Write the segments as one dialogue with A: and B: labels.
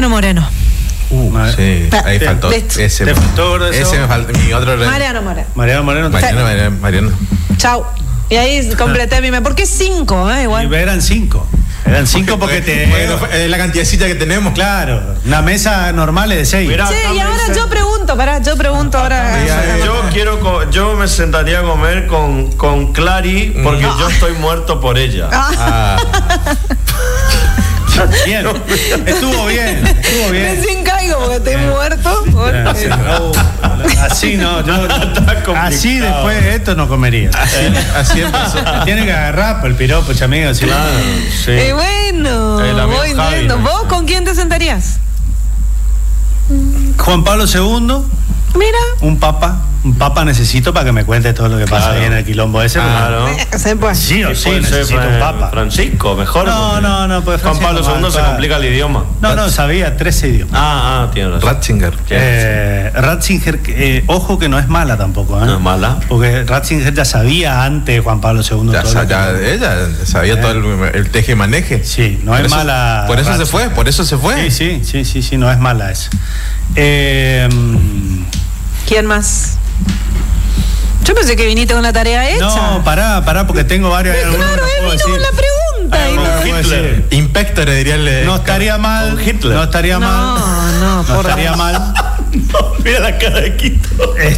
A: Mariano Moreno.
B: Sí, ahí faltó. Ese me faltó. Mi otro
A: Mariano Moreno.
B: Mariano.
A: Chau. Y ahí completé mi... ¿Por qué 5? Igual.
C: Eran 5. Eran 5 porque
B: bueno, la cantidadcita que tenemos.
C: Claro, una mesa normal es de 6.
A: Sí, y ahora yo pregunto ahora.
D: Yo me sentaría a comer con Clary porque yo estoy muerto por ella.
C: Bien, estuvo bien.
A: Recién caigo porque estoy muerto.
C: Así no, así después de esto no comería.
B: Así empezó.
C: Tiene que agarrar por el piropo, chamigo. Sí.
D: Claro, sí.
A: Bueno, voy intento. ¿Vos con quién te sentarías?
C: Juan Pablo II.
A: Mira.
C: Un papa necesito para que me cuente todo lo que pasa ahí en el quilombo ese.
D: Claro.
C: Sí o sí, necesito un papa.
D: Francisco, mejor.
C: No, pues
D: Juan Pablo II se complica el idioma.
C: No, sabía 13 idiomas.
D: Tiene razón.
B: Ratzinger.
C: Ojo que no es mala tampoco, ¿eh?
D: No es mala.
C: Porque Ratzinger ya sabía antes de Juan Pablo II.
B: Ella sabía todo el teje-maneje.
C: Sí, no es mala.
B: Por eso se fue.
C: Sí, no es mala esa.
A: ¿Quién más? Yo pensé que viniste con la tarea hecha.
C: No, pará, porque tengo varios.
A: Claro, él vino con la pregunta.
D: Hitler.
B: Inspector, diría el.
C: No estaría mal.
D: Hitler.
C: No estaría mal.
A: No
C: estaría mal.
D: Mira la cara de Quito.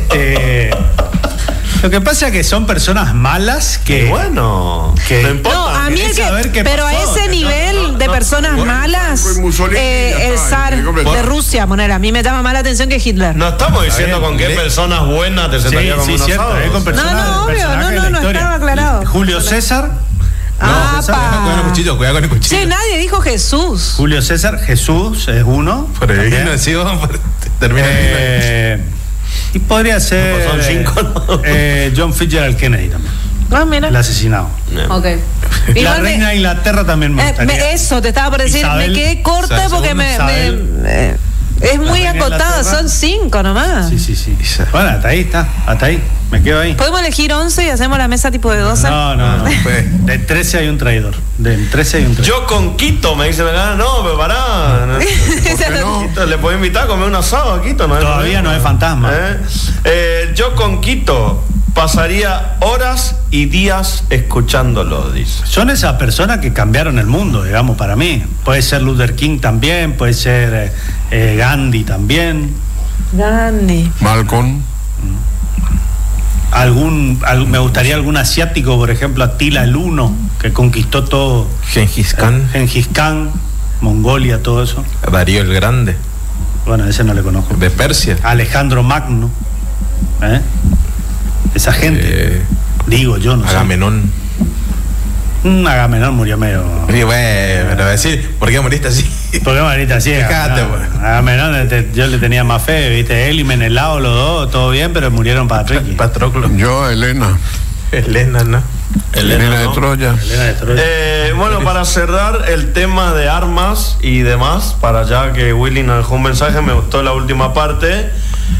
C: Lo que pasa es que son personas malas que...
D: Bueno,
C: no
D: importa.
A: No, a mí pero a ese nivel de personas malas, el zar de Rusia, a mí me llama más la atención que Hitler.
D: No estamos diciendo con qué personas buenas te sentarías como unos
C: cierto, con personas,
A: no, estaba aclarado.
C: Julio César.
B: Cuidado con el cuchillo.
A: Sí, nadie dijo Jesús.
C: Julio César, Jesús es uno.
B: Por ahí termina.
C: Y podría ser
D: son 5,
C: John Fitzgerald Kennedy también.
A: Mira.
C: El asesinado.
A: Ok.
C: La reina de Inglaterra también me gustaría.
A: Eso te estaba por decir.
C: Isabel,
A: me quedé corta porque es muy acotada. Son 5 nomás.
C: Sí. Bueno, hasta ahí. Me quedo ahí.
A: ¿Podemos elegir 11 y hacemos la mesa tipo de 12?
C: No. De 13 hay un traidor.
D: Yo con Quito, me dice, no, pero pará. No? ¿Le puedo invitar a comer un asado a Quito?
C: Todavía no es fantasma.
D: Yo con Quito pasaría horas y días escuchándolo, dice.
C: Son esas personas que cambiaron el mundo, digamos, para mí. Puede ser Luther King también, puede ser Gandhi también.
A: Gandhi.
E: Malcolm.
C: Me gustaría algún asiático, por ejemplo, Attila el Uno, que conquistó todo.
B: Gengis
C: Khan, Mongolia, todo eso.
B: Darío el Grande.
C: Bueno, ese no le conozco.
B: De Persia.
C: Alejandro Magno. Esa gente. Digo yo, no
B: Agamenón.
C: sé. Agamenón murió medio.
B: Sí, bueno, decir, ¿por qué moriste así?
C: ¿Por qué moriste así?
B: Fíjate,
C: Agamenón, yo le tenía más fe, ¿viste? Él y Menelao, los dos, todo bien, pero murieron
B: Patroclo.
E: Yo, Elena,
B: ¿no?
E: Elena de Troya.
D: Bueno, para cerrar el tema de armas y demás, para ya que Willy nos dejó un mensaje, me gustó la última parte.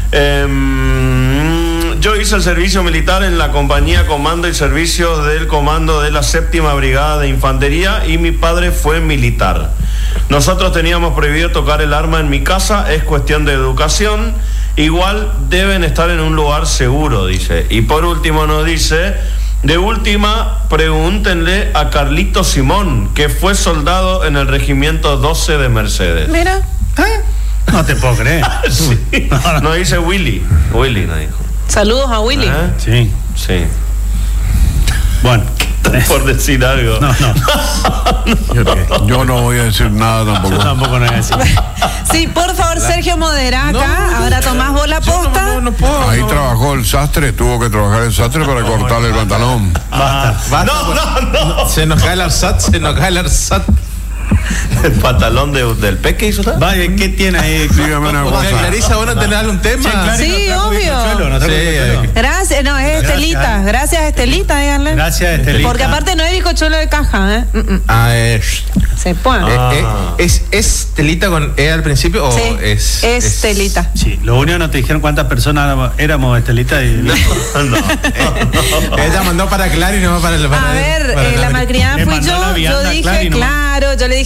D: Yo hice el servicio militar en la compañía comando y servicio del comando de la 7ª Brigada de Infantería y mi padre fue militar. Nosotros teníamos prohibido tocar el arma en mi casa, es cuestión de educación. Igual deben estar en un lugar seguro, dice. Y por último nos dice, de última, pregúntenle a Carlito Simón, que fue soldado en el regimiento 12 de Mercedes.
A: Mira.
C: No te puedo creer.
D: Sí. Nos dice Willy nos dijo.
A: Saludos a Willy.
C: Sí. Bueno,
D: por decir algo.
C: No.
E: Yo no voy a decir nada tampoco.
C: Yo tampoco no voy a decir.
A: Sí, por favor, Sergio, modera acá. Ahora Tomás, vos la posta.
B: No puedo.
E: Ahí trabajó el sastre, tuvo que trabajar el sastre para cortarle el pantalón.
B: Basta.
D: No.
B: Se nos cae el arsat.
D: El pantalón del Peque hizo tal.
C: Vaya, ¿qué tiene ahí?
E: Dígame una cosa.
B: Clarisa, ¿vos no tenés algún tema?
A: Sí, obvio. Gracias, no, es Estelita. Gracias, Estelita, díganle.
C: Gracias, Estelita.
A: Porque aparte no es bizcochuelo de caja, Se pone.
B: ¿Es Estelita con E al principio o
A: sí,
B: es
A: Estelita?
C: Sí, lo único que no te dijeron cuántas personas éramos, Estelita. Y...
D: No.
B: Ella mandó para Clary y no para el.
A: A ver, la malcriada fui yo. Yo dije, claro, yo le dije a Estelita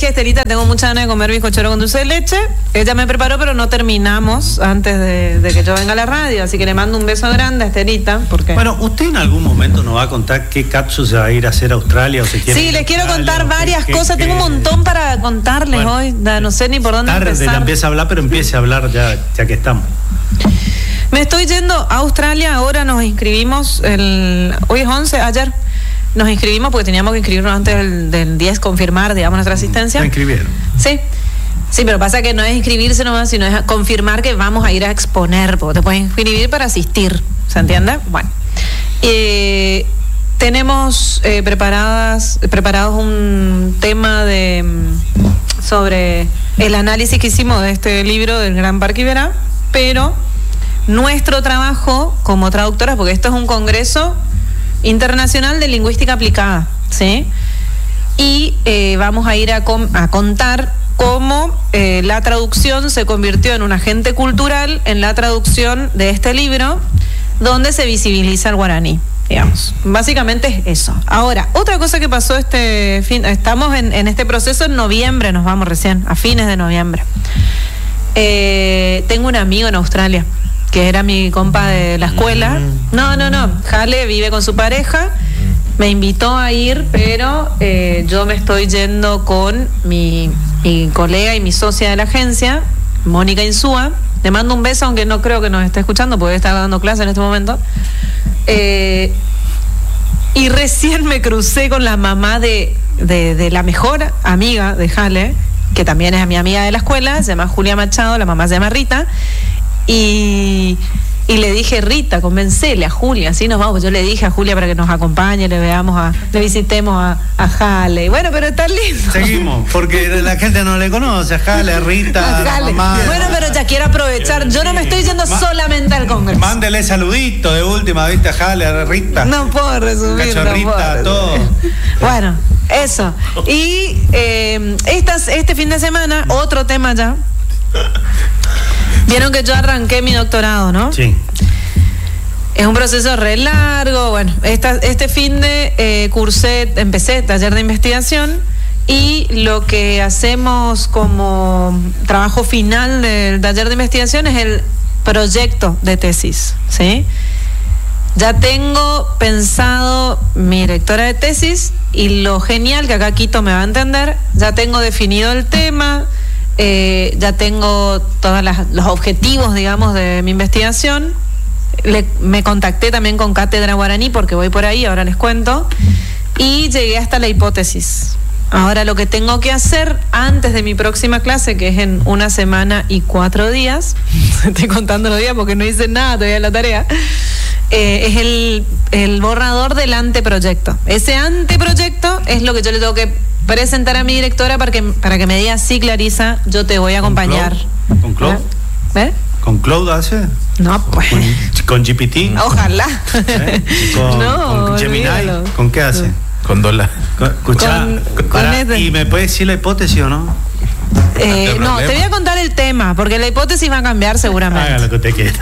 A: tengo mucha ganas de comer bizcochuelo con dulce de leche. Ella me preparó, pero no terminamos antes de que yo venga a la radio, así que le mando un beso grande a Estelita. Porque...
C: Bueno, ¿usted en algún momento nos va a contar qué capsu se va a ir a hacer a Australia o se quiere?
A: Sí, les quiero contar varias cosas. Tengo un montón para contarles hoy. No sé ni por dónde empezar.
C: Ya empieza a hablar, pero empiece a hablar ya que estamos.
A: Me estoy yendo a Australia. Ahora nos inscribimos. Hoy es 11, ayer. Nos inscribimos porque teníamos que inscribirnos antes del 10, confirmar, digamos, nuestra asistencia.
C: ¿Se inscribieron?
A: Sí. Sí, pero pasa que no es inscribirse nomás, sino es confirmar que vamos a ir a exponer, porque te puedes inscribir para asistir, ¿se entiende? Bueno. Tenemos preparados un tema sobre el análisis que hicimos de este libro del Gran Parque Iberá, pero nuestro trabajo como traductoras, porque esto es un congreso internacional de lingüística aplicada, ¿sí? Y vamos a ir a contar cómo la traducción se convirtió en un agente cultural en la traducción de este libro, donde se visibiliza el guaraní, digamos. Básicamente es eso. Ahora, otra cosa que pasó estamos en este proceso en noviembre, nos vamos recién, a fines de noviembre. Tengo un amigo en Australia, que era mi compa de la escuela. No. Jale vive con su pareja. Me invitó a ir, pero yo me estoy yendo con mi colega y mi socia de la agencia, Mónica Insúa. Le mando un beso, aunque no creo que nos esté escuchando, porque está dando clase en este momento. Y recién me crucé con la mamá de la mejor amiga de Jale, que también es mi amiga de la escuela, se llama Julia Machado, la mamá se llama Rita. Y le dije, Rita, convencele a Julia, así nos vamos. Yo le dije a Julia para que nos acompañe, le visitemos a Jale. Bueno, pero está lindo.
C: Seguimos, porque la gente no le conoce a Jale, a Rita, a
A: Jale.
C: Mamá.
A: Bueno, pero ya quiero aprovechar. Yo no me estoy yendo solamente al congreso.
C: Mándele saludito de última, ¿viste? A Jale, a Rita.
A: No puedo resumir.
C: Cachorrita, todo.
A: Bueno, eso. Y este fin de semana, otro tema ya. Vieron que yo arranqué mi doctorado, ¿no?
C: Sí.
A: Es un proceso re largo. Bueno, este fin de empecé taller de investigación, y lo que hacemos como trabajo final del taller de investigación es el proyecto de tesis, ¿sí? Ya tengo pensado mi directora de tesis, y lo genial, que acá Quito me va a entender, ya tengo definido el tema. Ya tengo todos los objetivos, digamos, de mi investigación. Me contacté también con Cátedra Guaraní, porque voy por ahí, ahora les cuento. Y llegué hasta la hipótesis. Ahora lo que tengo que hacer antes de mi próxima clase, que es en 1 semana y 4 días, estoy contando los días porque no hice nada todavía en la tarea, es el borrador del anteproyecto. Ese anteproyecto es lo que yo le tengo que presentar a mi directora para que me diga, sí, Clarisa, yo te voy a acompañar.
C: ¿Con Claude?
A: ¿Eh?
C: ¿Con Claude hace?
A: No, pues.
C: ¿Con GPT?
A: Ojalá.
C: ¿Con Gemini? ¿Con qué hace?
B: Con dólar.
C: ¿Y me puede decir la hipótesis o no?
A: No, te voy a contar el tema, porque la hipótesis va a cambiar seguramente.
C: Haga lo que usted quiera.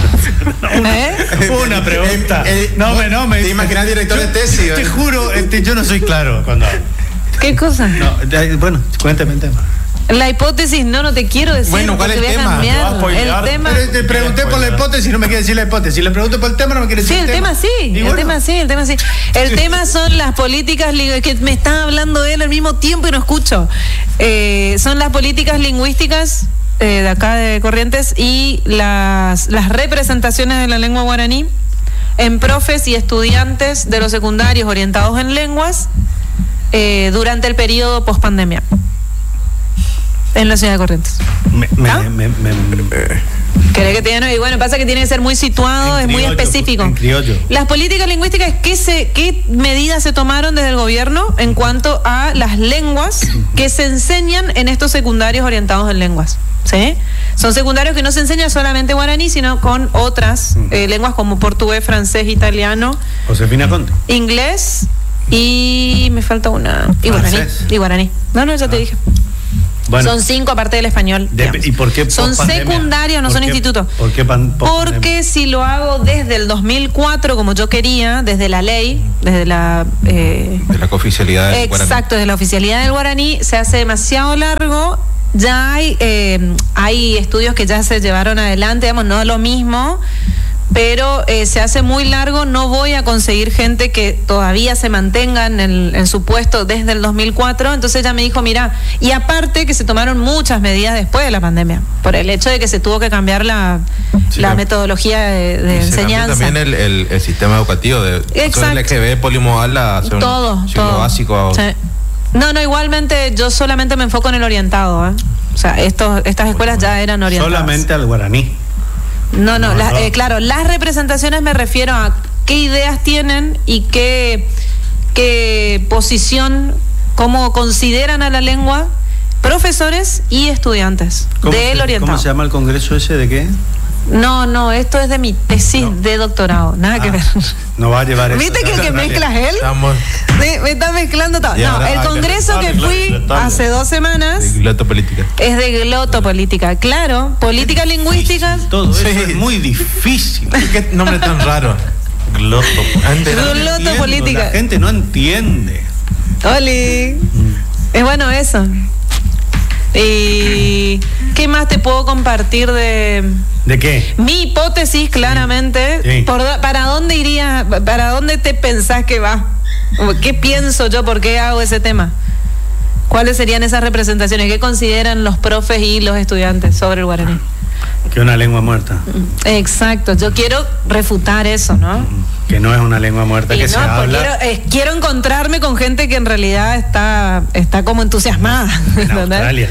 C: Una pregunta. No me.
B: ¿Te imaginas el director de tesis?
C: Te juro, yo no soy claro cuando hablo.
A: ¿Qué cosa?
C: No, bueno, cuéntame el tema.
A: La hipótesis no te quiero decir.
B: Bueno, ¿cuál es el tema?
A: El tema.
C: Pero te pregunté por la hipótesis, no me quiere decir la hipótesis. Si le pregunto por el tema, no me quiere decir
A: el tema. Sí. El tema sí. El tema son las políticas, que me está hablando él al mismo tiempo y no escucho. Son las políticas lingüísticas de acá de Corrientes, y las representaciones de la lengua guaraní en profes y estudiantes de los secundarios orientados en lenguas durante el periodo post-pandemia en la ciudad de Corrientes. ¿Querés que te diga? Y bueno, pasa que tiene que ser muy situado, es muy específico.
C: En criollo.
A: Las políticas lingüísticas, ¿qué medidas se tomaron desde el gobierno en cuanto a las lenguas que se enseñan en estos secundarios orientados en lenguas? ¿Sí? Son secundarios que no se enseñan solamente guaraní, sino con otras lenguas como portugués, francés, italiano,
C: Josefina Conte,
A: inglés y me falta una. Y guaraní. No, ya te dije. Bueno, son 5 aparte del español.
C: ¿Y por qué
A: son secundarios, no son institutos?
C: ¿Por qué
A: Porque si lo hago desde el 2004, como yo quería, desde la ley, desde la...
B: de la cooficialidad del
A: guaraní. Exacto, desde la oficialidad del guaraní, se hace demasiado largo. Ya hay estudios que ya se llevaron adelante, digamos, no es lo mismo, pero se hace muy largo. No voy a conseguir gente que todavía se mantenga en su puesto desde el 2004. Entonces ella me dijo, mira, y aparte que se tomaron muchas medidas después de la pandemia, por el hecho de que se tuvo que cambiar la metodología de enseñanza.
B: También el sistema educativo de el EGB polimodal a hacer
A: todo
B: básico.
A: Sí. No, igualmente yo solamente me enfoco en el orientado, ¿eh? O sea, estas escuelas ya eran orientadas.
C: Solamente al guaraní.
A: No, claro, las representaciones me refiero a qué ideas tienen y qué posición, cómo consideran a la lengua profesores y estudiantes del orientado.
C: ¿Cómo se llama el congreso ese de qué?
A: No, esto es de mi tesis de doctorado, nada que ver.
C: No va a llevar eso.
A: ¿Viste que el que mezcla es él? Me está mezclando todo. No, el congreso que fui hace 2 semanas
B: de glotopolítica.
A: Es de glotopolítica, claro, políticas lingüísticas.
C: Todo eso es muy difícil.
B: ¿Qué nombre tan raro?
A: Glotopolítica.
C: La gente no entiende.
A: Oli. Es bueno eso. ¿Y qué más te puedo compartir de
C: qué?
A: Mi hipótesis, claramente. Sí. ¿Para dónde irías? ¿Para dónde te pensás que va? ¿Qué pienso yo? ¿Por qué hago ese tema? ¿Cuáles serían esas representaciones? ¿Qué consideran los profes y los estudiantes sobre el guaraní?
C: Que una lengua muerta.
A: Exacto. Yo quiero refutar eso, ¿no?
C: Que no es una lengua muerta, que se habla.
A: Quiero encontrarme con gente que en realidad está como entusiasmada.
C: En Australia.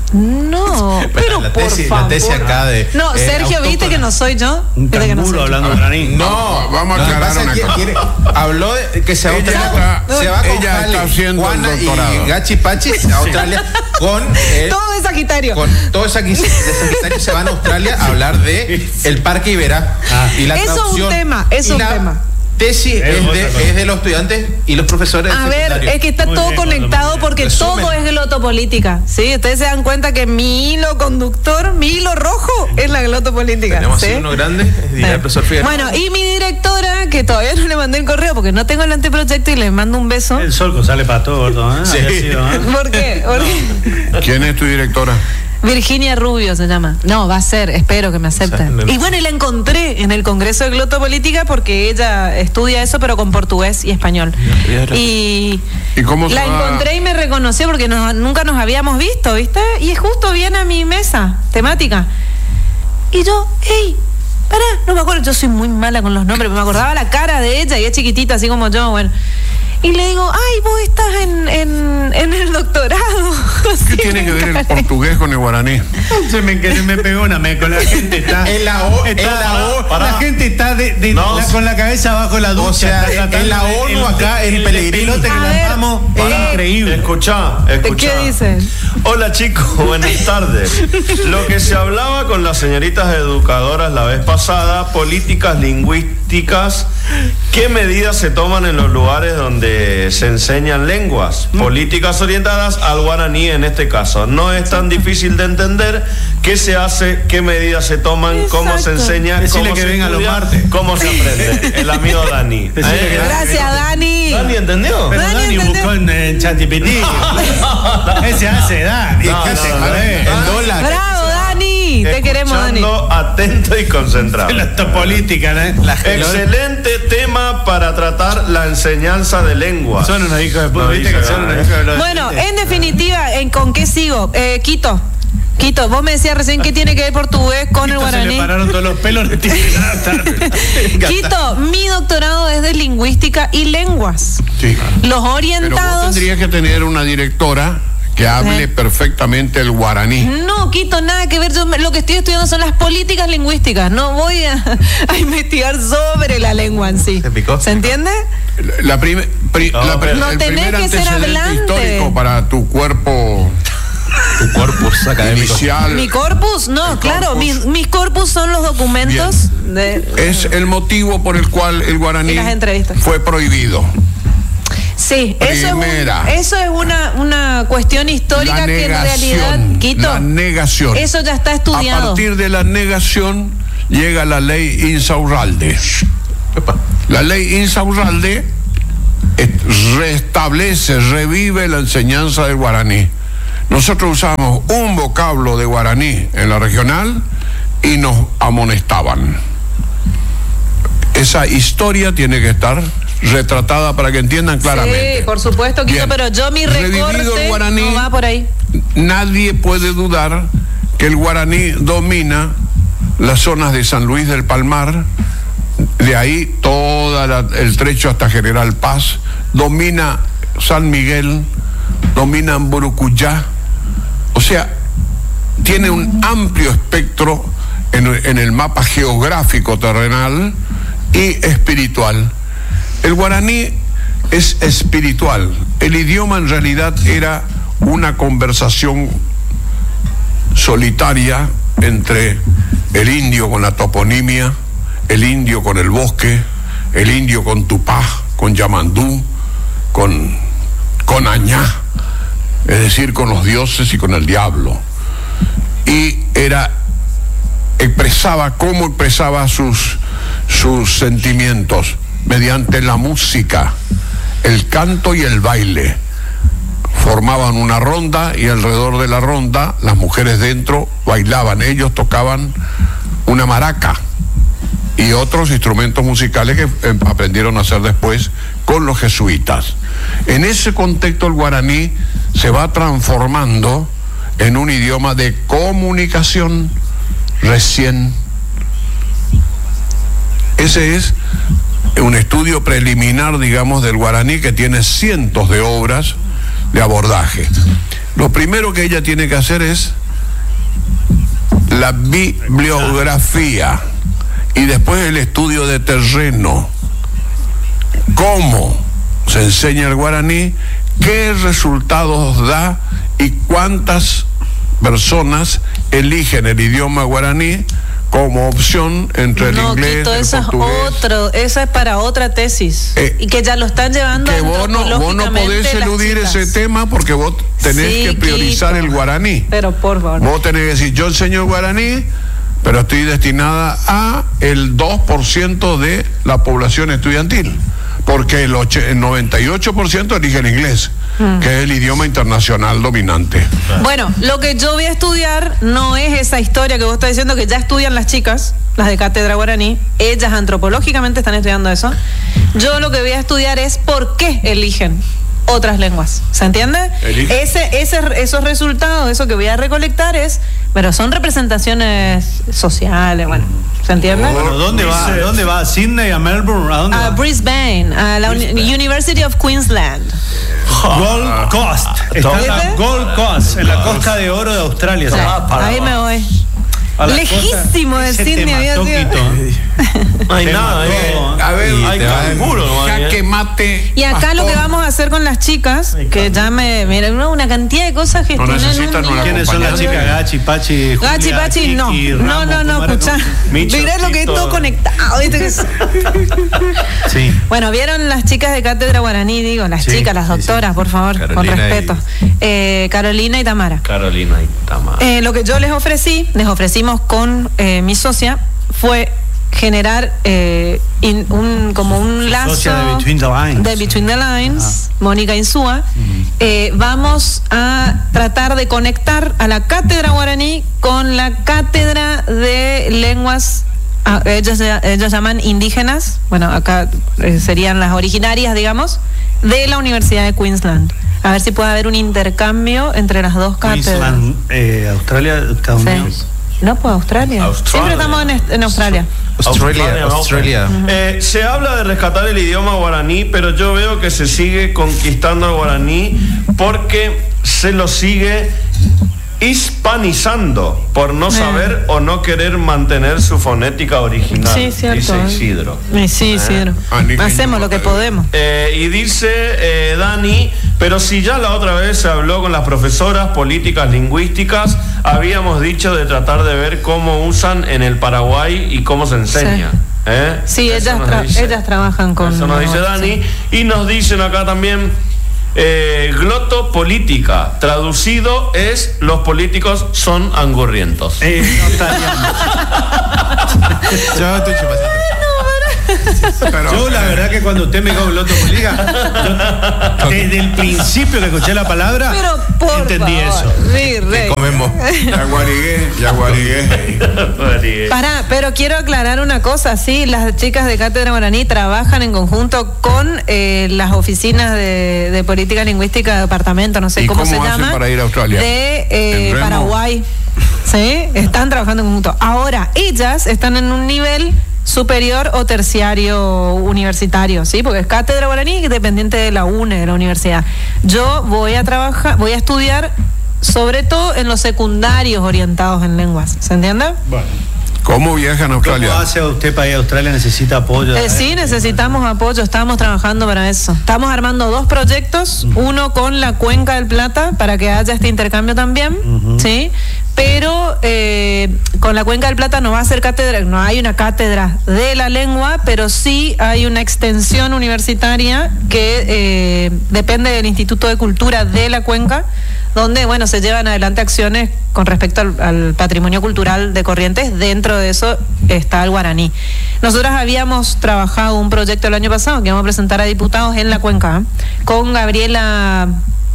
A: No, pero por favor.
B: La tesis acá de...
A: No, Sergio, ¿viste que no soy yo?
C: Un canguro hablando guaraní.
E: No, vamos a aclarar una cosa.
B: Habló de que se va a Australia. Se va con
E: ella está haciendo
B: Juana
E: el doctorado.
B: Y Gachi Pachi a Australia con...
A: todo es Sagitario.
B: Con todo de Sagitario se van a Australia a hablar de el Parque Iberá. Y la
A: eso es un tema,
B: tesis es de los estudiantes y los profesores.
A: A ver, es que está todo conectado porque todo es glotopolítica. ¿Sí? Ustedes se dan cuenta que mi hilo conductor, mi hilo rojo es la glotopolítica.
B: Tenemos uno grande, es el profesor Figueroa.
A: Bueno, y mi directora, que todavía no le mandé el correo porque no tengo el anteproyecto y le mando un beso.
C: El sol sale para todo, gordo, ¿eh?
B: Sí.
A: ¿Por qué?
E: ¿Quién es tu directora?
A: Virginia Rubio se llama. No, va a ser, espero que me acepten. Y bueno, y la encontré en el Congreso de Glotopolítica porque ella estudia eso, pero con portugués y español. ¿Y cómo la encontré y me reconoció porque nunca nos habíamos visto, ¿viste? Y justo viene a mi mesa temática. Y yo, pará, no me acuerdo, yo soy muy mala con los nombres, me acordaba la cara de ella y es chiquitita, así como yo, bueno. Y le digo, vos estás en el doctorado.
E: ¿Qué tiene que ver el portugués con el guaraní?
C: Se me pegó una con la gente está.
B: En la O.
C: La gente está con la cabeza abajo de la ducha.
B: O sea, en la ONU acá, el peregrino
C: que lanzamos es increíble.
D: Escuchá.
A: ¿Qué dicen?
D: Hola chicos, buenas tardes. Lo que se hablaba con las señoritas educadoras la vez pasada, políticas lingüísticas, ¿qué medidas se toman en los lugares donde se enseñan lenguas? Políticas orientadas al guaraní en este caso. No es tan difícil de entender qué se hace, qué medidas se toman, cómo se enseña,
C: cómo se estudia, los martes.
D: Cómo se aprende. El amigo Dani.
A: Gracias, Dani.
D: ¿Dani entendió?
C: Pero Dani buscó en ChatGPT. Ese hace Dani.
B: En dólar.
A: Bravo, Dani. Te queremos, Dani.
D: Atento y concentrado.
C: La política, ¿no?
D: Excelente tema para tratar la enseñanza de lengua.
C: Son unos hijos de puta, ¿viste? Que son unos hijos de los...
A: Bueno, en definitiva, ¿con qué sigo? Quito, vos me decías recién qué tiene que ver portugués con el guaraní.
C: Se le pararon todos los pelos.
A: Quito, mi doctorado es de lingüística y lenguas.
E: Sí.
A: Los orientados...
E: Pero vos tendrías que tener una directora que hable perfectamente el guaraní.
A: No, Quito, nada que ver. Yo lo que estoy estudiando son las políticas lingüísticas. No voy a investigar sobre la lengua en sí. ¿Se entiende?
E: El primer antecedente histórico para tu cuerpo...
B: Tu corpus académico.
E: Inicial.
A: ¿Mi corpus? No, claro, mis corpus son los documentos
E: es el motivo por el cual el guaraní
A: y las entrevistas
E: fue prohibido.
A: Sí,
E: Primera.
A: eso es una cuestión histórica que en realidad, Quito,
E: la negación.
A: eso ya está estudiado.
E: A partir de la negación llega la ley Insaurralde. La ley Insaurralde restablece, revive la enseñanza del guaraní. Nosotros usábamos un vocablo de guaraní en la regional y nos amonestaban. Esa historia tiene que estar retratada para que entiendan claramente.
A: Sí, por supuesto, Quito,
E: Bien.
A: pero yo mi
E: Revivido el
A: recorte
E: guaraní,
A: no va por ahí.
E: Nadie puede dudar que el guaraní domina las zonas de San Luis del Palmar, de ahí todo el trecho hasta General Paz, domina San Miguel, domina Burucuyá, o sea, tiene un amplio espectro en el mapa geográfico terrenal y espiritual. El guaraní es espiritual. El idioma en realidad era una conversación solitaria entre el indio con la toponimia, el indio con el bosque, el indio con Tupá, con Yamandú, con Añá, es decir, con los dioses y con el diablo. Y expresaba sus sentimientos mediante la música, el canto y el baile. Formaban una ronda y alrededor de la ronda las mujeres dentro bailaban. Ellos tocaban una maraca y otros instrumentos musicales que aprendieron a hacer después con los jesuitas. En ese contexto el guaraní se va transformando en un idioma de comunicación recién. Ese es un estudio preliminar, digamos, del guaraní, que tiene cientos de obras de abordaje. Lo primero que ella tiene que hacer es la bibliografía y después el estudio de terreno. ¿Cómo se enseña el guaraní? ¿Qué resultados da? ¿Y cuántas personas eligen el idioma guaraní como opción entre el inglés,
A: Quito,
E: el
A: esa
E: portugués?
A: esa es para otra tesis. Y que ya lo están llevando
E: Que vos no podés eludir ese tema porque vos tenés que priorizar el guaraní.
A: Pero por favor.
E: Vos tenés que decir, yo enseño el guaraní, pero estoy destinada a el 2% de la población estudiantil, porque el 98% elige el inglés, que es el idioma internacional dominante.
A: Bueno, lo que yo voy a estudiar no es esa historia que vos estás diciendo que ya estudian las chicas, las de Cátedra Guaraní. Ellas antropológicamente están estudiando eso. Yo lo que voy a estudiar es por qué eligen otras lenguas. ¿Se entiende? Esos resultados, eso que voy a recolectar pero son representaciones sociales, bueno, ¿se entiende?
C: Bueno, ¿dónde va? ¿A Sydney, a Melbourne? ¿A dónde va?
A: Brisbane, a la University of Queensland.
C: Gold Coast. Está en la Gold Coast, en la Costa de Oro de Australia.
A: Ahí me voy. Lejísimo de Sydney había sido.
D: No hay nada,
E: A ver,
D: hay canguro,
E: jaque mate.
A: Y acá
E: pastor.
A: lo que vamos a hacer con las chicas, que ya miren, una cantidad de cosas que
E: No necesitan una
C: ¿Quiénes son las chicas? Gachi, Pachi, Julia,
A: Gachi, Pachi, no.
C: Kiki, Ramos,
A: No, escuchá.
D: Micho,
A: Mirá lo que es
D: Tito.
A: todo conectado, ¿viste?
C: Sí.
A: Bueno, ¿vieron las chicas de Cátedra Guaraní? Digo, las chicas, las doctoras, por favor, con respeto. Carolina y Tamara.
D: Carolina y Tamara.
A: Lo que yo les ofrecimos con mi socia, fue generar como un lazo
C: Socia de Between the Lines.
A: de Between the Lines, Mónica Insúa. Vamos a tratar de conectar a la Cátedra Guaraní con la Cátedra de Lenguas, ellos llaman indígenas, bueno, acá serían las originarias, digamos, de la Universidad de Queensland. A ver si puede haber un intercambio entre las dos cátedras.
C: Queensland, Australia, Estados Unidos.
A: Sí. No, pues Australia. Siempre estamos en Australia.
B: Australia.
D: Se habla de rescatar el idioma guaraní, pero yo veo que se sigue conquistando el guaraní porque se lo sigue hispanizando por no saber o no querer mantener su fonética original.
A: Sí, cierto.
D: Dice Isidro.
A: Sí, Isidro. Hacemos lo que podemos.
D: Y dice Dani, pero si ya la otra vez se habló con las profesoras políticas lingüísticas, habíamos dicho de tratar de ver cómo usan en el Paraguay y cómo se enseña.
A: Sí. Sí, ellas trabajan con...
D: Eso nos dice Dani. Y nos dicen acá también, glotopolítica, traducido es los políticos son angurrientos.
C: No estaría.
B: Yo estoy chupacito.
E: Pero,
C: Yo la verdad que cuando usted me dijo glotopolítica, desde el principio que escuché la palabra,
A: Pero por
C: entendí
A: favor,
C: eso.
A: sí, rey.
B: Comemos.
E: Yaguarigué.
A: Pará, pero quiero aclarar una cosa, sí, las chicas de Cátedra Guaraní trabajan en conjunto con las oficinas de política lingüística de departamento, no sé
E: ¿Y
A: cómo se
E: hacen
A: llama,
E: para ir a Australia?
A: de
E: ¿En remo?
A: Paraguay, sí, están trabajando en conjunto. Ahora, ellas están en un nivel superior o terciario universitario, ¿sí? Porque es Cátedra Guaraní dependiente de la UNE, de la universidad. Yo voy a estudiar sobre todo en los secundarios orientados en lenguas, ¿se entiende?
C: Bueno,
E: ¿Cómo viajan a Australia?
C: ¿cómo hace usted para ir a Australia? ¿Necesita apoyo?
A: Sí, necesitamos apoyo, estamos trabajando para eso. Estamos armando 2 proyectos, uno con la Cuenca del Plata, para que haya este intercambio también, ¿sí? Pero con la Cuenca del Plata no va a ser cátedra, no hay una cátedra de la lengua, pero sí hay una extensión universitaria que depende del Instituto de Cultura de la Cuenca, donde, bueno, se llevan adelante acciones con respecto al patrimonio cultural de Corrientes. Dentro de eso está el guaraní. Nosotras habíamos trabajado un proyecto el año pasado que vamos a presentar a diputados en la Cuenca, con Gabriela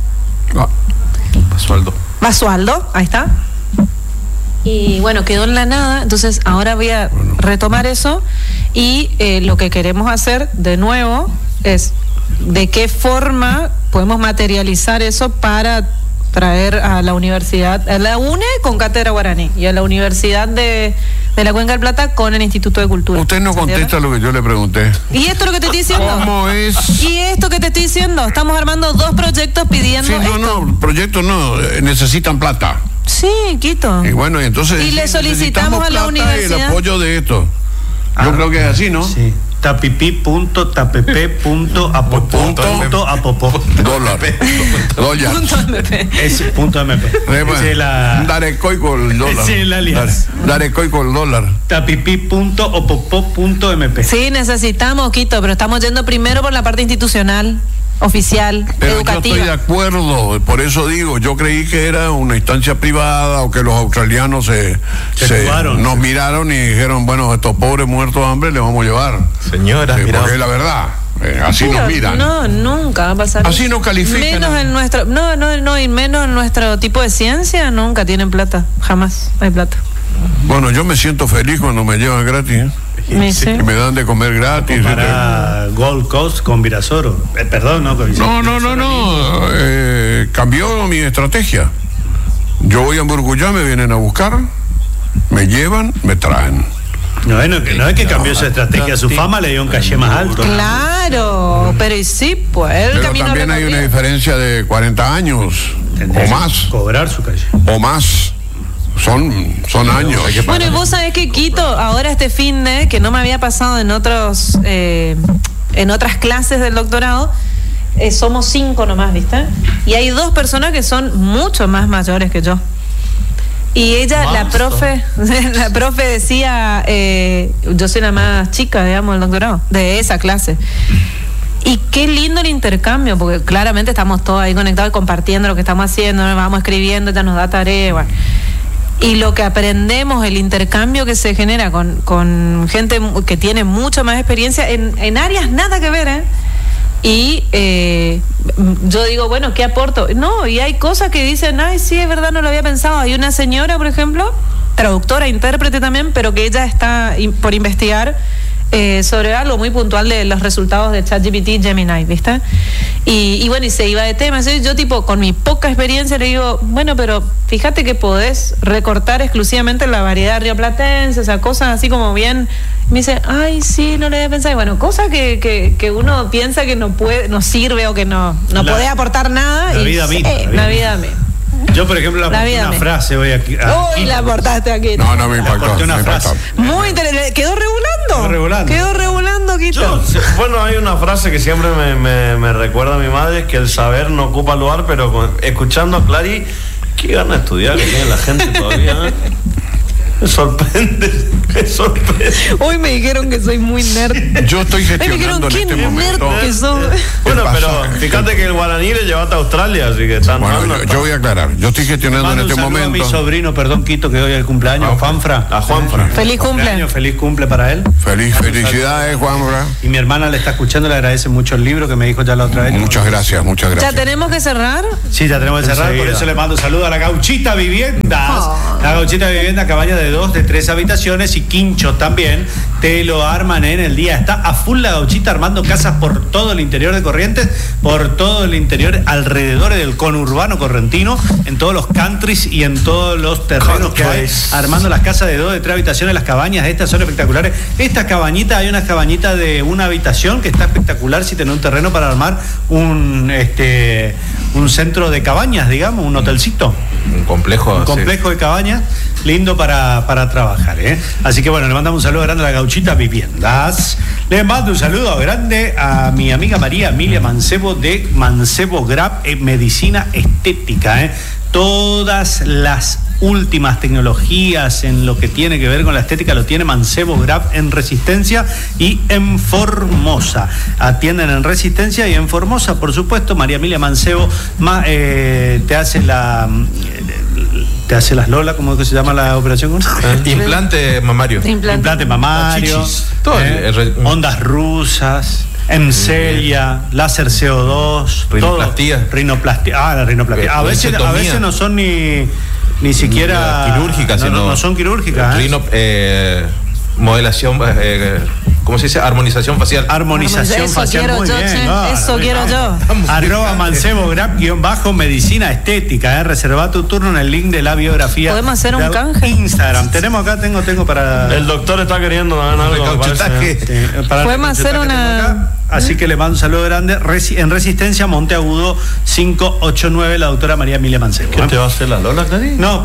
A: Basualdo, ahí está. Y bueno, quedó en la nada, entonces ahora voy a retomar eso y lo que queremos hacer de nuevo es de qué forma podemos materializar eso para traer a la universidad, a la UNE con Cátedra Guaraní y a la Universidad de la Cuenca del Plata con el Instituto de Cultura.
E: Usted no contesta lo que yo le pregunté.
A: ¿Y esto es lo que te estoy diciendo?
E: ¿Cómo es?
A: ¿Y esto que te estoy diciendo? Estamos armando 2 proyectos pidiendo
E: Sí,
A: esto.
E: no, proyectos no, necesitan plata.
A: Sí, Quito.
E: Y bueno, entonces...
A: Y le solicitamos a la
E: necesitamos plata y
A: universidad.
E: el apoyo de esto. Yo creo que es así, ¿no?
C: Sí. tapipi.tapp.apopó.apopó.
E: Dólar.
C: Es punto MP. Esa es la...
E: Darecoy con el dólar.
C: Esa es la alianza.
E: Darecoy con el dólar.
C: tapipi.opopó.mp.
A: Sí, necesitamos, Quito, pero estamos yendo primero por la parte institucional, oficial,
E: Pero
A: educativa.
E: yo estoy de acuerdo, por eso digo, yo creí que era una instancia privada o que los australianos nos miraron y dijeron, bueno, estos pobres muertos de hambre les vamos a llevar.
B: Señora,
E: Sí,
B: mira.
E: porque es la verdad, así
A: Pero
E: nos miran.
A: No, nunca va a pasar.
E: Así nos califican.
A: Menos en nuestro, y menos en nuestro tipo de ciencia, nunca tienen plata, jamás hay plata.
E: Bueno, yo me siento feliz cuando me llevan gratis, ¿eh?
A: Sí.
E: Y me dan de comer gratis.
C: Para Gold Coast con Virasoro. Perdón, no.
E: No. Cambió mi estrategia. Yo voy a Burguyá, me vienen a buscar, me llevan, me traen.
C: No es que cambió su estrategia, su fama le dio un caché más alto.
A: Claro, pero y sí, pues el
E: Pero
A: camino
E: también hay una diferencia de 40 años
C: Tendría
E: o
C: que
E: más.
C: cobrar su caché.
E: O más. Son años.
A: Bueno, y vos sabés que Quito, ahora este finde, que no me había pasado en otras clases del doctorado, somos 5 nomás, ¿viste? Y hay 2 personas que son mucho más mayores que yo. Y ella, la profe decía, yo soy la más chica, digamos, del doctorado, de esa clase. Y qué lindo el intercambio, porque claramente estamos todos ahí conectados y compartiendo lo que estamos haciendo, nos vamos escribiendo, ella nos da tarea, bueno. Y lo que aprendemos, el intercambio que se genera con gente que tiene mucha más experiencia en áreas nada que ver, ¿eh? Y yo digo, bueno, ¿qué aporto? No, y hay cosas que dicen, ay, sí, es verdad, no lo había pensado. Hay una señora, por ejemplo, traductora, intérprete también, pero que ella está por investigar sobre algo muy puntual de los resultados de ChatGPT Gemini, ¿viste? Y bueno, y se iba de tema. Entonces yo, tipo, con mi poca experiencia le digo, bueno, pero fíjate que podés recortar exclusivamente la variedad rioplatense, o sea, cosas así como bien. Me dice, ay, sí, no le había pensado. Y bueno, cosas que uno piensa que no sirve o que no puede aportar nada.
C: La vida misma.
A: La vida misma.
C: Yo, por ejemplo, le aporté una frase hoy aquí.
A: Uy, la aportaste aquí.
E: No me impactó.
C: Aporté una frase.
A: Muy interesante. ¿Quedó regulando? Quedó regulando, Quito.
D: Bueno, hay una frase que siempre me recuerda a mi madre, que el saber no ocupa lugar, pero escuchando a Clary, qué gana de estudiar que tiene la gente todavía, ¿eh? Me sorprende.
A: Hoy me dijeron que soy muy nerd.
E: Yo estoy
A: Ay, me dijeron,
E: gestionando en
A: ¿qué
E: este momento.
A: nerd que soy?
D: Bueno,
E: pasa?
D: pero fíjate que el guaraní le llevaste a Australia, así que están.
E: Bueno, yo voy a aclarar. Yo estoy gestionando en
C: Mando
E: este
C: un saludo
E: momento.
C: a mi sobrino, perdón, Quito, que hoy es el cumpleaños, Juanfra.
D: A Juanfra.
A: Feliz cumple.
C: Cumpleaños, feliz cumple para él.
E: Felicidades, Juanfra.
C: Y mi hermana le está escuchando, le agradece mucho el libro que me dijo ya la otra vez.
E: Muchas gracias, muchas
A: ¿Ya
E: gracias.
A: tenemos que cerrar?
C: Sí, ya tenemos que cerrar, por
D: Enseguida.
C: eso le mando un saludo a la Gauchita Viviendas.
A: Oh.
C: La Gauchita Vivienda, cabaña de 2, de 3 habitaciones y quinchos también. Te lo arman en el día. Está a full la Gauchita armando casas por todo el interior de Corrientes, por todo el interior, alrededor del conurbano correntino, en todos los countries y en todos los terrenos que hay, armando las casas de 2, de 3 habitaciones, las cabañas. Estas son espectaculares. Esta cabañita, hay una cabañita de una habitación que está espectacular si tenés un terreno para armar un centro de cabañas, digamos, un hotelcito.
B: Un complejo.
C: Un complejo de cabañas lindo para trabajar, ¿eh? Así que bueno, le mandamos un saludo grande a la Gauchita Viviendas. Le mando un saludo grande a mi amiga María Emilia Mancebo de Mancebo Grab Medicina Estética, ¿eh? Todas las últimas tecnologías en lo que tiene que ver con la estética lo tiene Mancebo Grab en Resistencia y en Formosa. Atienden en Resistencia y en Formosa, por supuesto. María Emilia Mancebo te hace las Lola, ¿cómo es que se llama la operación?
B: Implante mamario.
C: Implante mamario,
B: Chichis. Todo
C: ondas rusas, Encelia, láser CO2,
B: Rinoplastía.
C: todo. Rinoplastia. La rinoplastia. A veces no son ni siquiera
B: quirúrgicas,
C: no son quirúrgicas.
B: Modelación, ¿cómo se dice? Armonización facial.
C: Armonización
A: Eso
C: facial,
A: quiero
C: muy
A: yo,
C: bien.
A: che.
C: No,
A: Eso quiero yo.
C: @, Mancebo Grab _medicina estética, Reserva tu turno en el link de la biografía.
A: ¿Podemos hacer un
C: de
A: canje?
C: Instagram. Tenemos acá, tengo para.
D: El doctor está queriendo dar algo. me
B: Recauchutaje.
D: parece.
C: Para
A: Podemos
C: el
A: hacer
C: que
A: una-
C: tengo acá. Así que le mando un saludo grande. En Resistencia, Monteagudo 589, la doctora María Emilia Mancebo.
D: ¿Qué te va a hacer la Lola, Clarín?
C: No,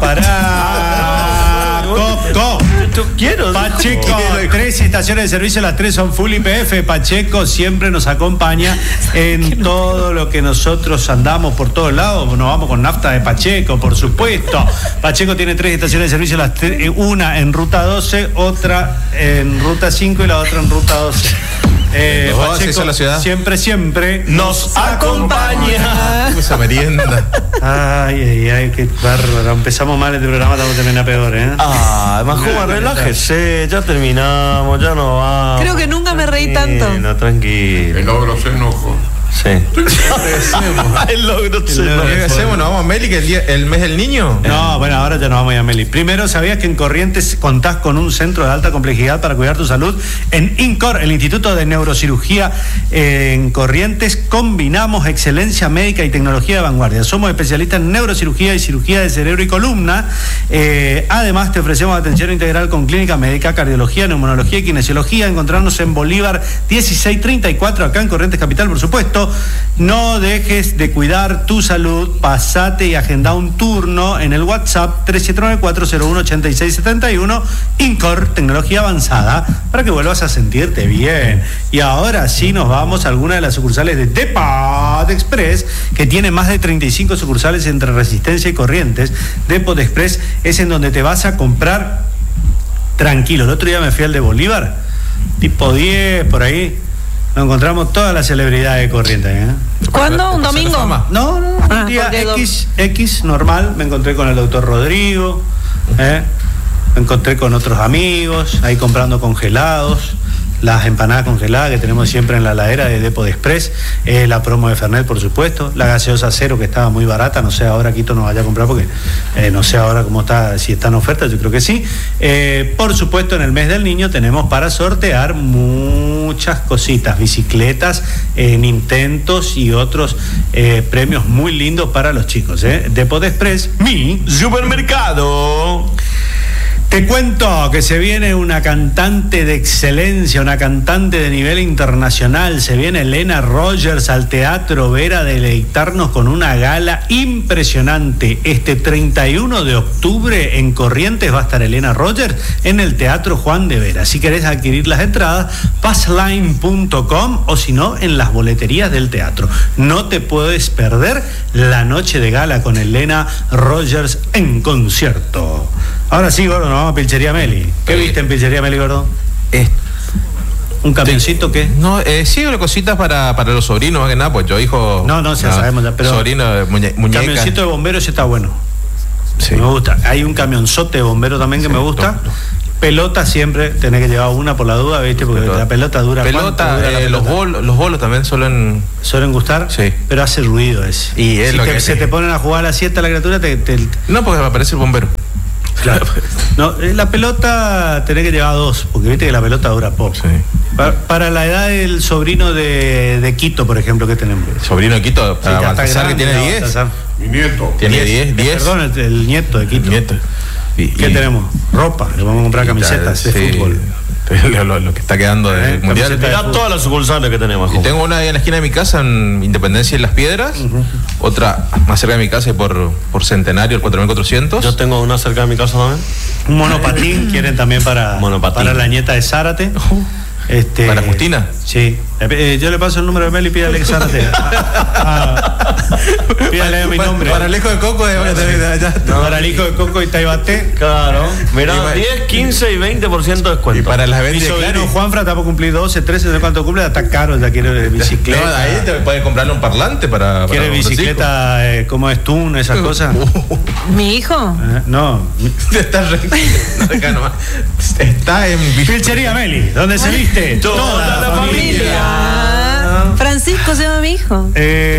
C: para Coco.
D: Quiero.
C: Pacheco, 3 estaciones de servicio, las 3 son full IPF. Pacheco siempre nos acompaña en todo lo que nosotros andamos por todos lados. Nos vamos con nafta de Pacheco, por supuesto. Pacheco tiene 3 estaciones de servicio, una en ruta 12, otra en ruta 5 y la otra en ruta 12.
B: Los dos accesos a la ciudad.
C: Siempre
D: Nos acompaña.
B: Esa merienda.
C: Ay, qué bárbaro. Empezamos mal este programa, estamos terminando peor, ¿eh?
D: Majoma, relájese, ya terminamos, ya no vamos.
A: Creo que nunca me reí tanto.
D: Tranquilo.
E: El ogro se enojó.
D: Sí. El logro se
B: ¿Qué hacemos? ¿Nos vamos a Meli, que el mes del niño?
C: No, bueno, ahora ya nos vamos a ir a Meli. Primero, ¿sabías que en Corrientes contás con un centro de alta complejidad para cuidar tu salud? En INCOR, el Instituto de Neurocirugía en Corrientes, combinamos excelencia médica y tecnología de vanguardia. Somos especialistas en neurocirugía y cirugía de cerebro y columna. Además, te ofrecemos atención integral con clínica médica, cardiología, neumonología y kinesiología. Encontrarnos en Bolívar 1634, acá en Corrientes Capital, por supuesto. No dejes de cuidar tu salud, pasate y agenda un turno en el WhatsApp 3794018671, INCOR, tecnología avanzada, para que vuelvas a sentirte bien. Y ahora sí nos vamos a alguna de las sucursales de Depot Express, que tiene más de 35 sucursales entre Resistencia y Corrientes. Depot Express es en donde te vas a comprar tranquilo. El otro día me fui al de Bolívar, tipo 10, por ahí. Nos encontramos todas las celebridades de Corrientes, ¿eh?
A: ¿Cuándo? ¿Un domingo?
C: No, un día
A: porque
C: X normal. Me encontré con el doctor Rodrigo, me encontré con otros amigos, ahí comprando congelados, las empanadas congeladas que tenemos siempre en la heladera de Depot Express, la promo de Fernet, por supuesto, la gaseosa cero que estaba muy barata, no sé ahora Quito no vaya a comprar porque no sé ahora cómo está, si está en oferta, yo creo que sí. Por supuesto, en el mes del niño tenemos para sortear muchas cositas, bicicletas, Nintendos y otros premios muy lindos para los chicos. Depot Express, mi
D: supermercado.
C: Te cuento que se viene una cantante de excelencia, una cantante de nivel internacional. Se viene Elena Rogers al Teatro Vera a deleitarnos con una gala impresionante. Este 31 de octubre en Corrientes va a estar Elena Rogers en el Teatro Juan de Vera. Si querés adquirir las entradas, passline.com o si no, en las boleterías del teatro. No te puedes perder la noche de gala con Elena Rogers en concierto. Ahora sí, gordo, nos vamos a Pizzería Meli. ¿Qué viste en Pizzería Meli, gordo? ¿Un camioncito qué?
B: No, sí, cositas para los sobrinos, más que nada, pues yo hijo...
C: No, sabemos ya, pero...
B: Sobrino, muñeca.
C: Camioncito de bomberos sí está bueno.
B: Sí.
C: Me gusta. Hay un camionzote de bomberos también que me gusta. Pelota siempre, tenés que llevar una por la duda, ¿viste? Porque la pelota dura.
B: Pelota, los bolos también suelen
C: gustar,
B: sí.
C: Pero hace ruido ese.
B: Y es
C: si se te ponen a jugar a la siesta la criatura,
B: No, porque aparece el bombero.
C: Claro. No, la pelota tenés que llevar dos, porque viste que la pelota dura poco.
B: Sí.
C: Para la edad del sobrino de Quito, por ejemplo, ¿qué tenemos?
B: Sobrino de Quito, para Baltasar, que tiene 10.
E: Mi nieto.
B: Tiene 10.
C: Perdón, el nieto de Quito. ¿Qué tenemos? Ropa, le vamos a comprar camisetas de fútbol.
B: Lo que está quedando del mundial.
D: Mirá todas las sucursales que tenemos.
B: Y tengo una ahí en la esquina de mi casa, en Independencia y Las Piedras. Otra más cerca de mi casa, por Centenario, el 4400.
D: Yo tengo una cerca de mi casa también.
C: Un monopatín quieren también para la nieta de Zárate.
B: ¿Para Justina?
C: Sí. Yo le paso el número de Meli y pídale que Zárate. Pídale mi nombre.
B: Para el hijo de Coco
C: para el hijo de Coco y Taibate.
D: Claro. Mirá, 10, 15 y 20% de descuento.
B: Y para las
C: Mi sobrino Juanfra está por cumplir 12, 13, no sé cuánto cumple, está caro, ya quiere bicicleta.
B: No, ahí te puedes comprarle un parlante para
C: ¿quiere bicicleta como es Tun, esas cosas?
A: ¿Mi hijo?
C: No.
B: Está en
C: Pizzería Meli, donde se viste toda la familia.
A: Francisco se llama mi hijo.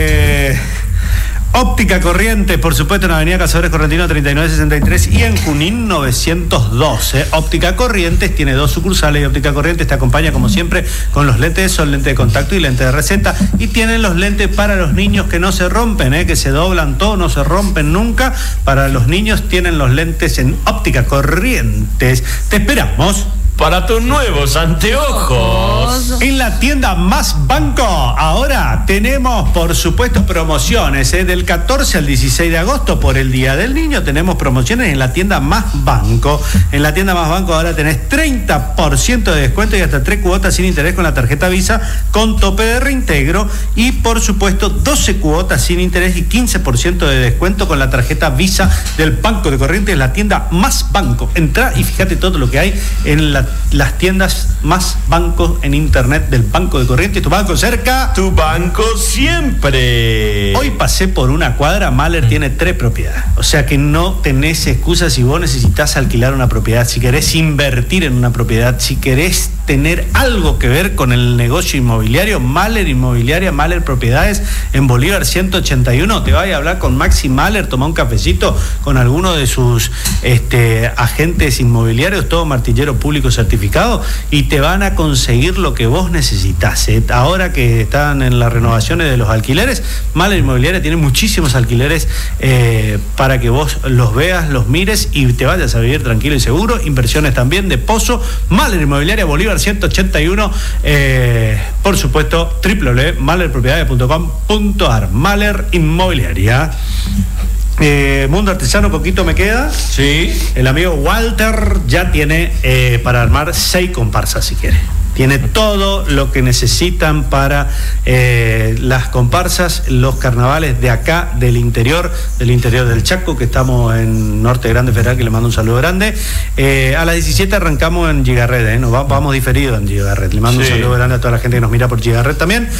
C: Óptica Corrientes, por supuesto, en Avenida Cazadores Correntino 3963 y en Junín 912. Óptica Corrientes tiene 2 sucursales y Óptica Corrientes te acompaña como siempre con los lentes de sol, lente de contacto y lente de receta. Y tienen los lentes para los niños que no se rompen, que se doblan todo, no se rompen nunca. Para los niños tienen los lentes en Óptica Corrientes. Te esperamos
D: para tus nuevos anteojos.
C: En la tienda Más Banco, ahora tenemos, por supuesto, promociones. Del 14 al 16 de agosto, por el Día del Niño, tenemos promociones en la tienda Más Banco. En la tienda Más Banco ahora tenés 30% de descuento y hasta 3 cuotas sin interés con la tarjeta Visa, con tope de reintegro. Y, por supuesto, 12 cuotas sin interés y 15% de descuento con la tarjeta Visa del Banco de Corrientes, la tienda Más Banco. Entrá y fíjate todo lo que hay en las tiendas Más Banco en internet del Banco de Corrientes. Tu banco cerca,
D: tu banco siempre.
C: Hoy pasé por una cuadra. Mahler tiene 3 propiedades, o sea que no tenés excusas si vos necesitas alquilar una propiedad, si querés invertir en una propiedad, si querés tener algo que ver con el negocio inmobiliario. Mahler Inmobiliaria, Mahler Propiedades en Bolívar 181. Te vaya a hablar con Maxi Mahler, toma un cafecito con alguno de sus agentes inmobiliarios, todo martillero público certificado, y te van a conseguir lo que vos necesitas. Ahora que están en las renovaciones de los alquileres, Mahler Inmobiliaria tiene muchísimos alquileres para que vos los veas, los mires y te vayas a vivir tranquilo y seguro. Inversiones también de Pozo. Mahler Inmobiliaria, Bolívar 181. Por supuesto, www.mahlerpropiedades.com.ar. Mahler Inmobiliaria. Mundo Artesano, poquito me queda.
D: Sí.
C: El amigo Walter ya tiene para armar 6 comparsas, si quiere. Tiene todo lo que necesitan para las comparsas, los carnavales de acá, del interior del Chaco, que estamos en Norte Grande Federal, que le mando un saludo grande. A las 17 arrancamos en Gigarret, nos vamos diferidos en Gigarret. Le mando un saludo grande a toda la gente que nos mira por Gigarret también.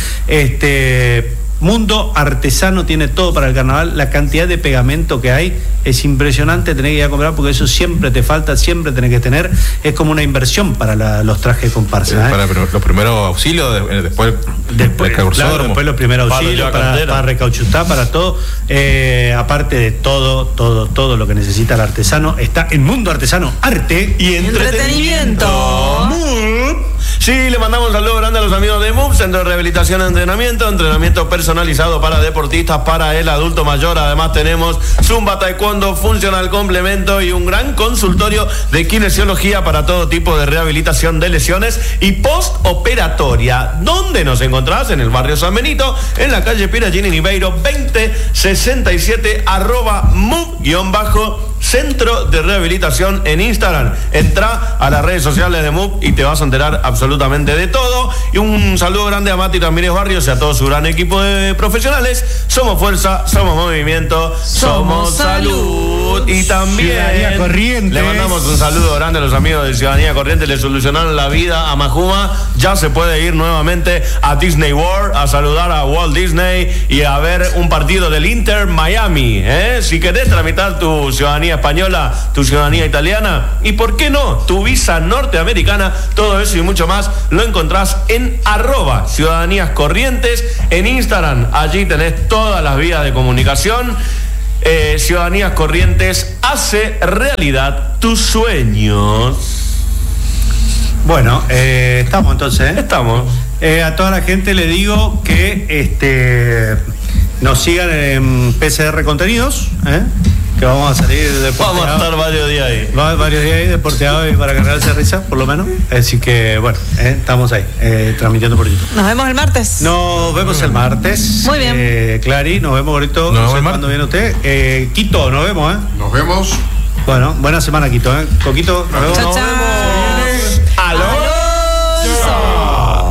C: Mundo Artesano tiene todo para el carnaval. La cantidad de pegamento que hay es impresionante. Tenés que ir a comprar porque eso siempre te falta, siempre tenés que tener. Es como una inversión para los trajes de comparsa.
B: Para los primeros auxilios, después
C: claro, después los primeros auxilios para recauchutar, para todo. Aparte de todo lo que necesita el artesano está en Mundo Artesano, arte y entretenimiento.
D: Sí, le mandamos un saludo grande a los amigos de MUP, Centro de Rehabilitación y entrenamiento personalizado para deportistas, para el adulto mayor. Además tenemos Zumba, Taekwondo, Funcional Complemento y un gran consultorio de kinesiología para todo tipo de rehabilitación de lesiones y postoperatoria. ¿Dónde nos encontrás? En el barrio San Benito, en la calle Piragini Niveiro 2067, @MUP_Centro de Rehabilitación en Instagram. Entra a las redes sociales de MUP y te vas a enterar absolutamente de todo. Y un saludo grande a Mati Ramírez Barrios y a todo su gran equipo de profesionales. Somos fuerza, somos movimiento, somos salud. salud. Y también
C: Ciudadanía Corrientes.
D: le mandamos un saludo grande a los amigos de Ciudadanía Corrientes. Le solucionaron la vida a Majuma. Ya se puede ir nuevamente a Disney World a saludar a Walt Disney y a ver un partido del Inter Miami. Si querés tramitar tu ciudadanía española, tu ciudadanía italiana y por qué no, tu visa norteamericana, todo eso y mucho más lo encontrás en @Ciudadanías Corrientes en Instagram. Allí tenés todas las vías de comunicación. Ciudadanías Corrientes hace realidad tus sueños.
C: Bueno, estamos entonces.
D: Estamos.
C: A toda la gente le digo que nos sigan en PCR Contenidos, que vamos a salir de
D: Vamos a estar varios días ahí.
C: Varios días ahí deporteados y para cargarse de risa, por lo menos. Así que, bueno, estamos ahí, transmitiendo por YouTube.
A: Nos vemos el martes.
C: Nos vemos el martes.
A: Muy bien.
C: Clary, nos vemos ahorita. No sé cuándo viene usted. Quito, nos vemos,
E: Nos vemos.
C: Bueno, buena semana, Quito, Coquito, nos vemos.
A: Chao, chao.
D: ¡Alonso!